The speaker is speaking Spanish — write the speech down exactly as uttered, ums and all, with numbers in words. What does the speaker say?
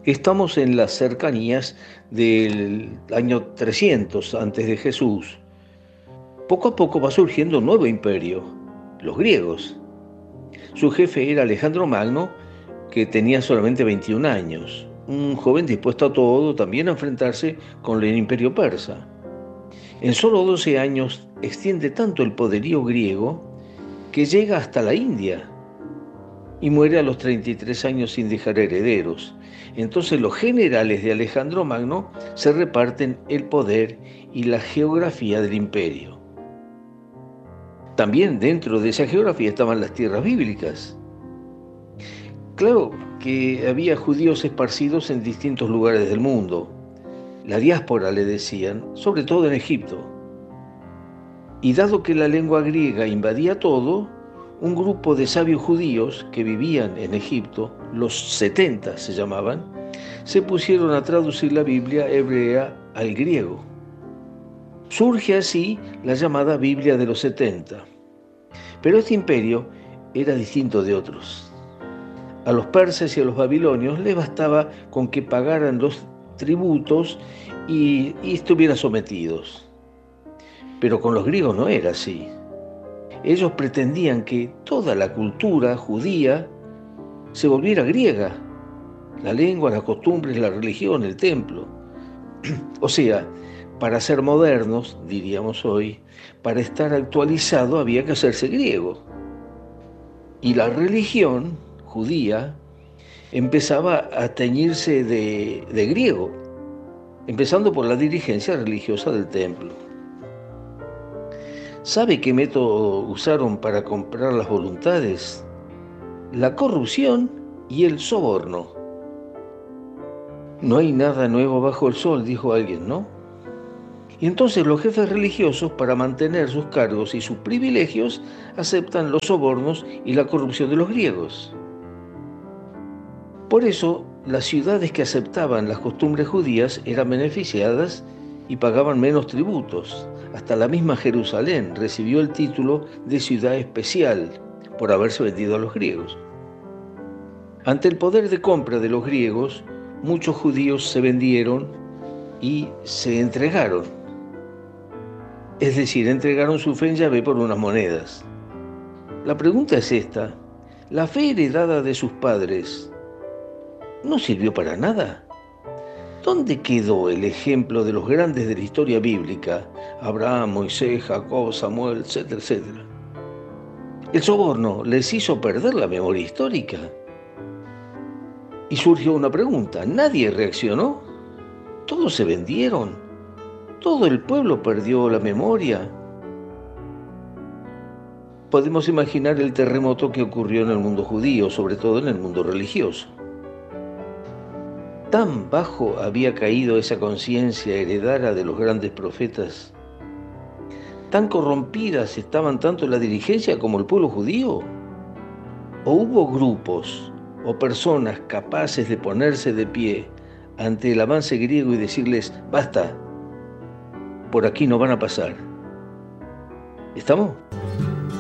Estamos en las cercanías del año trescientos antes de Jesús. Poco a poco va surgiendo un nuevo imperio, los griegos. Su jefe era Alejandro Magno, que tenía solamente veintiún años, un joven dispuesto a todo, también a enfrentarse con el imperio persa. En solo doce años extiende tanto el poderío griego que llega hasta la India y muere a los treinta y tres años sin dejar herederos. Entonces los generales de Alejandro Magno se reparten el poder y la geografía del imperio. También dentro de esa geografía estaban las tierras bíblicas. Claro que había judíos esparcidos en distintos lugares del mundo. La diáspora, le decían, sobre todo en Egipto. Y dado que la lengua griega invadía todo, un grupo de sabios judíos que vivían en Egipto, los setenta se llamaban, se pusieron a traducir la Biblia hebrea al griego. Surge así la llamada Biblia de los setenta. Pero este imperio era distinto de otros. A los persas y a los babilonios les bastaba con que pagaran los tributos y, y estuvieran sometidos. Pero con los griegos no era así. Ellos pretendían que toda la cultura judía se volviera griega. La lengua, las costumbres, la religión, el templo. O sea, para ser modernos, diríamos hoy, para estar actualizado había que hacerse griego. Y la religión judía empezaba a teñirse de, de griego, empezando por la dirigencia religiosa del templo. ¿Sabe qué método usaron para comprar las voluntades? La corrupción y el soborno. No hay nada nuevo bajo el sol, dijo alguien, ¿no? Y entonces los jefes religiosos, para mantener sus cargos y sus privilegios, aceptan los sobornos y la corrupción de los griegos. Por eso, las ciudades que aceptaban las costumbres judías eran beneficiadas y pagaban menos tributos. Hasta la misma Jerusalén recibió el título de ciudad especial por haberse vendido a los griegos. Ante el poder de compra de los griegos, muchos judíos se vendieron y se entregaron. Es decir, entregaron su fe en Yahvé por unas monedas. La pregunta es esta: ¿la fe heredada de sus padres no sirvió para nada? ¿Dónde quedó el ejemplo de los grandes de la historia bíblica? Abraham, Moisés, Jacob, Samuel, etcétera, etcétera. El soborno les hizo perder la memoria histórica. Y surgió una pregunta: ¿nadie reaccionó? ¿Todos se vendieron? ¿Todo el pueblo perdió la memoria? Podemos imaginar el terremoto que ocurrió en el mundo judío, sobre todo en el mundo religioso. Tan bajo había caído esa conciencia heredada de los grandes profetas. ¿Tan corrompidas estaban tanto la dirigencia como el pueblo judío? ¿O hubo grupos o personas capaces de ponerse de pie ante el avance griego y decirles: basta, por aquí no van a pasar? ¿Estamos?